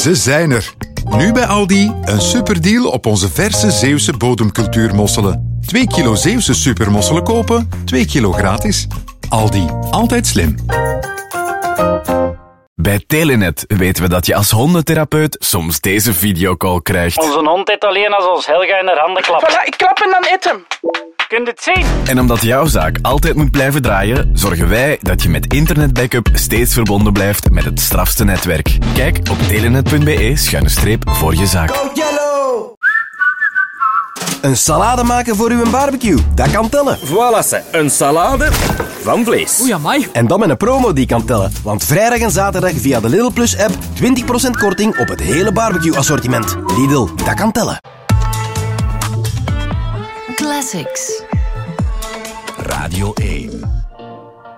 Ze zijn er. Nu bij Aldi een superdeal op onze verse Zeeuwse bodemcultuurmosselen. 2 kilo Zeeuwse supermosselen kopen, 2 kilo gratis. Aldi, altijd slim. Bij Telenet weten we dat je als hondentherapeut soms deze videocall krijgt. Onze hond eet alleen als ons Helga in haar handen klapt. Voilà, ik klap en dan eet hem. Kun je het zien? En omdat jouw zaak altijd moet blijven draaien, zorgen wij dat je met internetbackup steeds verbonden blijft met het strafste netwerk. Kijk op telenet.be/voor je zaak. Een salade maken voor uw barbecue, dat kan tellen. Voilà, ze. Een salade van vlees. Oei, amai. En dan met een promo die kan tellen. Want vrijdag en zaterdag via de Lidl Plus app 20% korting op het hele barbecue assortiment. Lidl, dat kan tellen. Classics. Radio 1.